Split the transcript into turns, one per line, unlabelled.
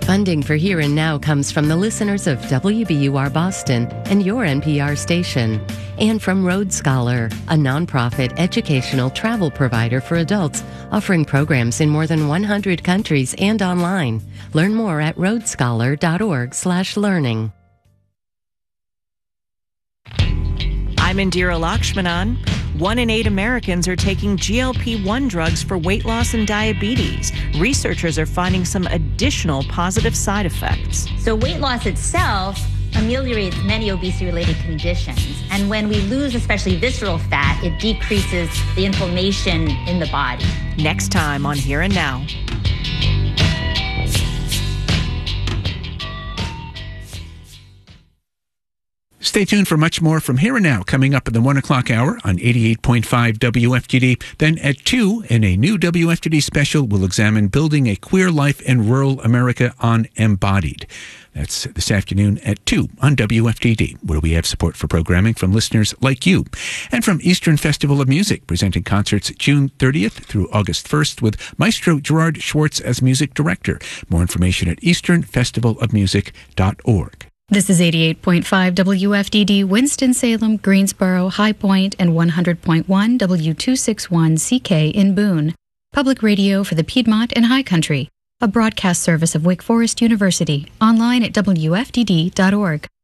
Funding for Here and Now comes from the listeners of WBUR Boston and your NPR station, and from Road Scholar, a nonprofit educational travel provider for adults offering programs in more than 100 countries and online. Learn more at roadscholar.org/learning.
I'm Indira Lakshmanan. 1 in 8 Americans are taking GLP-1 drugs for weight loss and diabetes. Researchers are finding some additional positive side effects.
So weight loss itself ameliorates many obesity-related conditions. And when we lose especially visceral fat, it decreases the inflammation in the body.
Next time on Here and Now.
Stay tuned for much more from Here and Now coming up at the 1 o'clock hour on 88.5 WFTD. Then at 2, in a new WFTD special, we'll examine building a queer life in rural America on Embodied. That's this afternoon at 2 on WFTD, where we have support for programming from listeners like you. And from Eastern Festival of Music, presenting concerts June 30th through August 1st with Maestro Gerard Schwartz as music director. More information at easternfestivalofmusic.org.
This is 88.5 WFDD, Winston-Salem, Greensboro, High Point, and 100.1 W261CK in Boone. Public radio for the Piedmont and High Country. A broadcast service of Wake Forest University. Online at WFDD.org.